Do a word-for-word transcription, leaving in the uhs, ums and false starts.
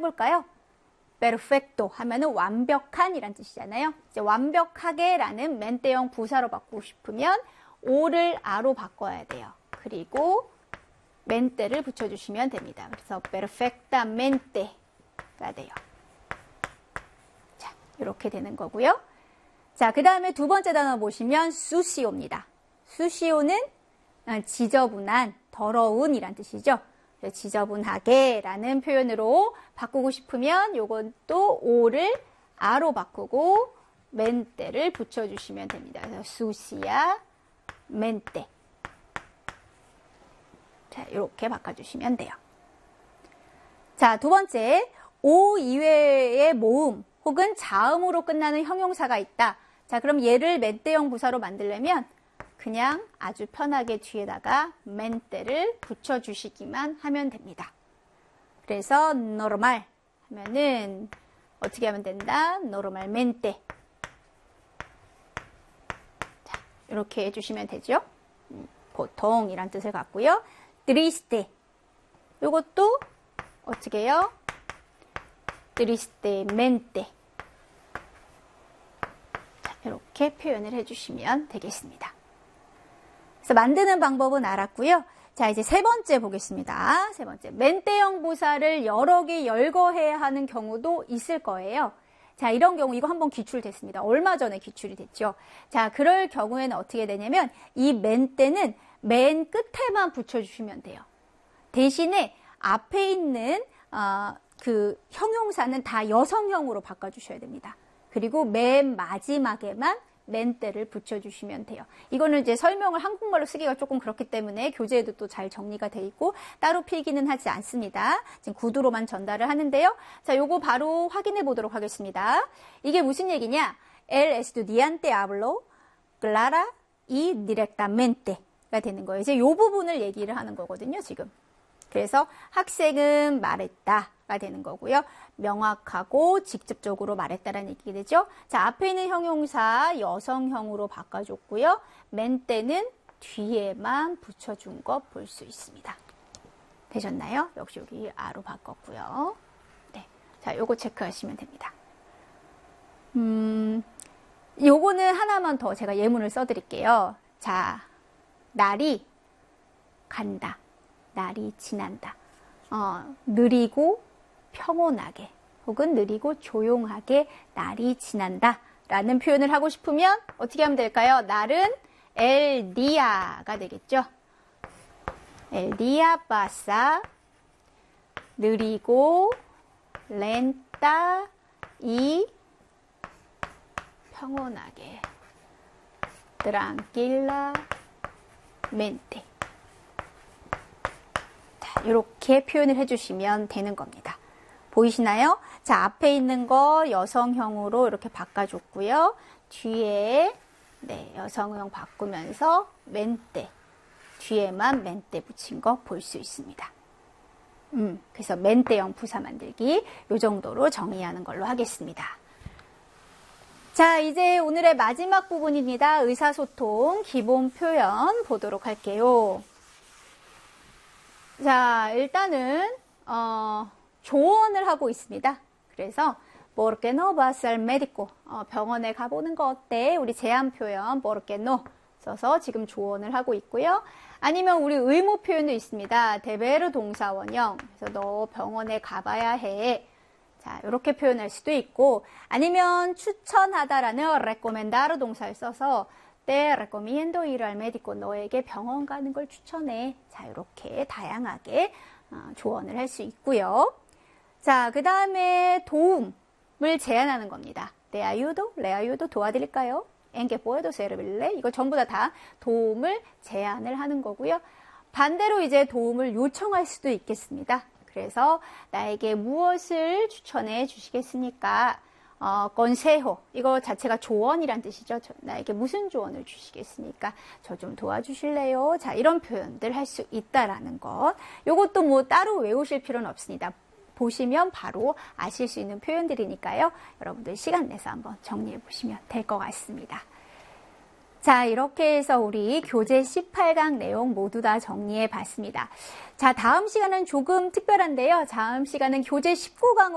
해볼까요? perfecto 하면은 완벽한 이란 뜻이잖아요. 이제 완벽하게 라는 멘테형 부사로 바꾸고 싶으면 오를 아로 바꿔야 돼요. 그리고 멘테를 붙여주시면 됩니다. 그래서 perfectamente가 돼요. 자, 이렇게 되는 거고요. 자, 그 다음에 두 번째 단어 보시면 수시오입니다. 수시오는 지저분한, 더러운 이란 뜻이죠. 지저분하게 라는 표현으로 바꾸고 싶으면 요건 또 오를 아로 바꾸고 멘테를 붙여주시면 됩니다. 그래서 수시야 멘테. 자, 이렇게 바꿔주시면 돼요. 자, 두 번째, 오 이외의 모음 혹은 자음으로 끝나는 형용사가 있다. 자, 그럼 얘를 멘테형 부사로 만들려면 그냥 아주 편하게 뒤에다가 멘테를 붙여주시기만 하면 됩니다. 그래서 normal 하면은 어떻게 하면 된다? normalmente. 자, 이렇게 해주시면 되죠. 보통 이란 뜻을 갖고요. triste. 이것도 어떻게 해요? tristemente. 자, 이렇게 표현을 해주시면 되겠습니다. 그래서 만드는 방법은 알았고요. 자, 이제 세 번째 보겠습니다. 세 번째. 멘테형 부사를 여러 개 열거해야 하는 경우도 있을 거예요. 자, 이런 경우 이거 한번 기출됐습니다. 얼마 전에 기출이 됐죠. 자, 그럴 경우에는 어떻게 되냐면 이 멘테는 맨 끝에만 붙여주시면 돼요. 대신에 앞에 있는 어, 그 형용사는 다 여성형으로 바꿔주셔야 됩니다. 그리고 맨 마지막에만 멘테를 붙여주시면 돼요. 이거는 이제 설명을 한국말로 쓰기가 조금 그렇기 때문에 교재에도 또 잘 정리가 돼 있고 따로 필기는 하지 않습니다. 지금 구두로만 전달을 하는데요. 자, 요거 바로 확인해 보도록 하겠습니다. 이게 무슨 얘기냐? El estudiante habló clara y directamente가 되는 거예요. 이제 요 부분을 얘기를 하는 거거든요, 지금. 그래서 학생은 말했다가 되는 거고요. 명확하고 직접적으로 말했다라는 얘기가 되죠. 자, 앞에 있는 형용사 여성형으로 바꿔줬고요. 멘테는 뒤에만 붙여준 거 볼 수 있습니다. 되셨나요? 역시 여기 아로 바꿨고요. 네, 자, 요거 체크하시면 됩니다. 음, 요거는 하나만 더 제가 예문을 써드릴게요. 자, 날이 간다. 날이 지난다. 어, 느리고 평온하게 혹은 느리고 조용하게 날이 지난다 라는 표현을 하고 싶으면 어떻게 하면 될까요? 날은 el dia가 되겠죠. el día pasa 느리고 lenta y 평온하게 tranquilamente 이렇게 표현을 해주시면 되는 겁니다. 보이시나요? 자, 앞에 있는 거 여성형으로 이렇게 바꿔줬고요. 뒤에 네, 여성형 바꾸면서 멘테, 뒤에만 멘테 붙인 거 볼 수 있습니다. 음, 그래서 멘테형 부사 만들기 요 정도로 정의하는 걸로 하겠습니다. 자, 이제 오늘의 마지막 부분입니다. 의사소통 기본 표현 보도록 할게요. 자, 일단은 어, 조언을 하고 있습니다. 그래서 ¿Por qué no vas al médico? 어, 병원에 가보는 거 어때? 우리 제안 표현 ¿Por qué no? 써서 지금 조언을 하고 있고요. 아니면 우리 의무 표현도 있습니다. 데베르 동사원형. 그래서 너 병원에 가봐야 해. 자, 이렇게 표현할 수도 있고, 아니면 추천하다라는 recomendar 동사를 써서 te recomiendo ir al médico. 너에게 병원 가는 걸 추천해. 자, 이렇게 다양하게 어, 조언을 할 수 있고요. 자, 그 다음에 도움을 제안하는 겁니다. te ayudo, le ayudo 도와드릴까요? en que puedo servirle. 이거 전부 다, 다 도움을 제안을 하는 거고요. 반대로 이제 도움을 요청할 수도 있겠습니다. 그래서 나에게 무엇을 추천해 주시겠습니까? 어, consejo. 이거 자체가 조언이란 뜻이죠. 저, 나에게 무슨 조언을 주시겠습니까? 저 좀 도와주실래요? 자, 이런 표현들 할 수 있다라는 것. 요것도 뭐 따로 외우실 필요는 없습니다. 보시면 바로 아실 수 있는 표현들이니까요. 여러분들 시간 내서 한번 정리해 보시면 될 것 같습니다. 자, 이렇게 해서 우리 교재 십팔 강 내용 모두 다 정리해 봤습니다. 자, 다음 시간은 조금 특별한데요. 다음 시간은 교재 십구 강으로